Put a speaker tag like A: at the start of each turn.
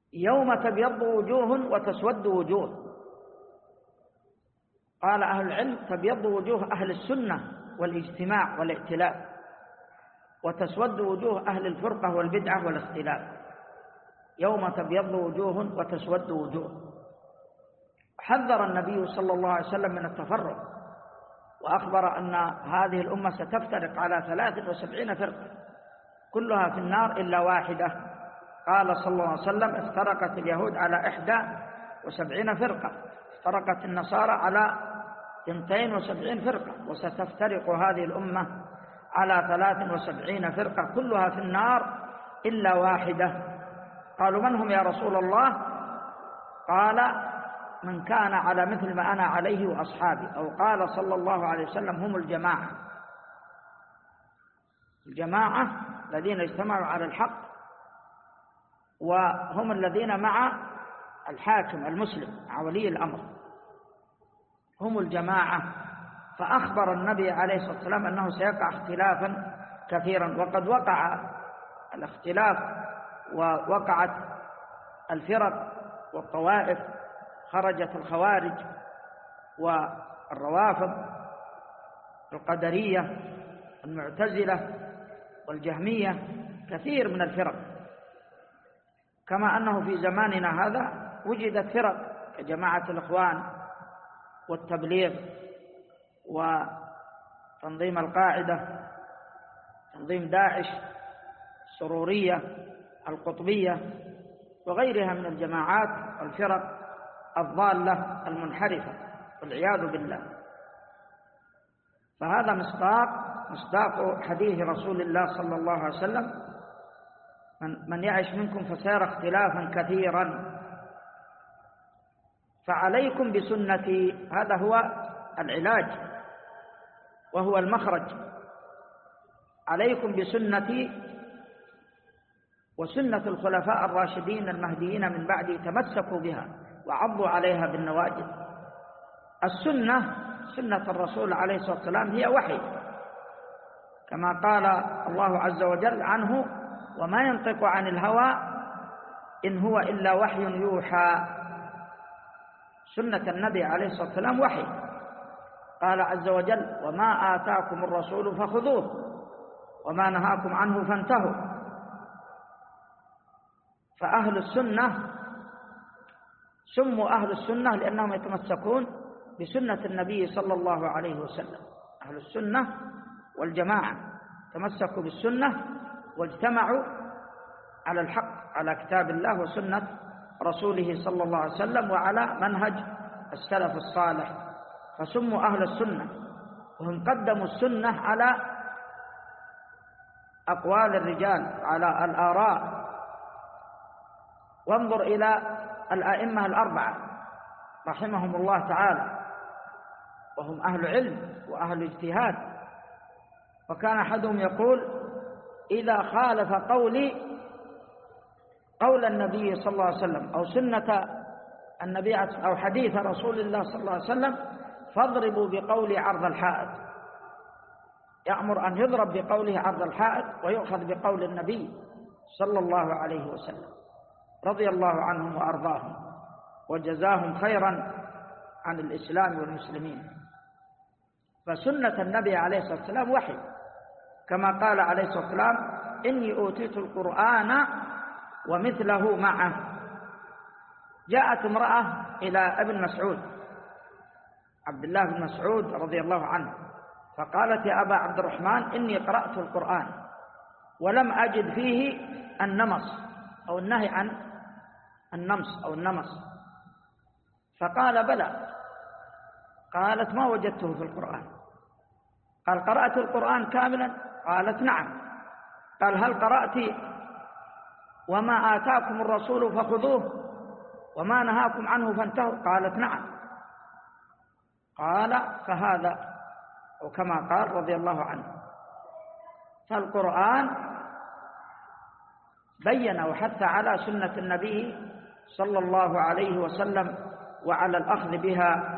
A: يوم تبيض وجوه وتسود وجوه. قال أهل العلم: تبيض وجوه أهل السنة والاجتماع والائتلاف، وتسود وجوه أهل الفرقة والبدعة والاختلاف. يوم تبيض وجوه وتسود وجوه. حذر النبي صلى الله عليه وسلم من التفرق، وأخبر أن هذه الأمة ستفترق على 73 فرقة كلها في النار إلا واحدة. قال صلى الله عليه وسلم: افترقت اليهود على 71 فرقة، افترقت النصارى على 72 فرقة، وستفترق هذه الأمة على 73 فرقة كلها في النار إلا واحدة. قالوا: من هم يا رسول الله؟ قال: من كان على مثل ما أنا عليه وأصحابي، أو قال صلى الله عليه وسلم: هم الجماعة. الجماعة الذين اجتمعوا على الحق، وهم الذين مع الحاكم المسلم مع ولي الأمر، هم الجماعة. فأخبر النبي عليه الصلاة والسلام أنه سيقع اختلافا كثيرا، وقد وقع الاختلاف ووقعت الفرق والطوائف، خرجت الخوارج والروافض، القدرية، المعتزلة، والجهمية، كثير من الفرق. كما أنه في زماننا هذا وجدت فرق كجماعة الإخوان والتبليغ وتنظيم القاعدة، تنظيم داعش، السرورية، القطبية، وغيرها من الجماعات والفرق الضالة المنحرفة والعياذ بالله. فهذا مصداق حديث رسول الله صلى الله عليه وسلم: من يعش منكم فسيرى اختلافا كثيرا، فعليكم بسنتي. هذا هو العلاج وهو المخرج. عليكم بسنتي وسنة الخلفاء الراشدين المهديين من بعدي، تمسكوا بها وعضوا عليها بالنواجذ. السنة سنة الرسول عليه الصلاة والسلام هي وحي، كما قال الله عز وجل عنه: وما ينطق عن الهوى إن هو إلا وحي يوحى. سنة النبي عليه الصلاة والسلام وحي. قال عز وجل: وما آتاكم الرسول فخذوه وما نهاكم عنه فانتهوا. فأهل السنة سموا أهل السنة لأنهم يتمسكون بسنة النبي صلى الله عليه وسلم. أهل السنة والجماعة تمسكوا بالسنة واجتمعوا على الحق، على كتاب الله وسنة رسوله صلى الله عليه وسلم، وعلى منهج السلف الصالح، فسموا أهل السنة. وهم قدموا السنة على أقوال الرجال، على الآراء. وانظر إلى الأئمة الأربعة رحمهم الله تعالى، وهم أهل علم وأهل اجتهاد. وكان أحدهم يقول: إذا خالف قولي قول النبي صلى الله عليه وسلم أو سنة النبي أو حديث رسول الله صلى الله عليه وسلم فاضربوا بقولي عرض الحائط. يأمر أن يضرب بقوله عرض الحائط ويؤخذ بقول النبي صلى الله عليه وسلم، رضي الله عنهم وأرضاهم وجزاهم خيرا عن الإسلام والمسلمين. فسنة النبي عليه الصلاة والسلام وحي، كما قال عليه الصلاة والسلام: إني أوتيت القرآن ومثله معه. جاءت امرأة إلى ابن مسعود، عبد الله بن مسعود رضي الله عنه، فقالت: يا أبا عبد الرحمن، إني قرأت القرآن ولم أجد فيه النمص أو النهي عن النمص أو النمص. فقال: بلى. قالت: ما وجدته في القرآن. قال: قرأت القرآن كاملا؟ قالت: نعم. قال: هل قرأت وما آتاكم الرسول فخذوه وما نهاكم عنه فانتهوا؟ قالت: نعم. قال: فهذا، وكما قال رضي الله عنه. فالقرآن بين وحث على سنة النبي صلى الله عليه وسلم وعلى الأخذ بها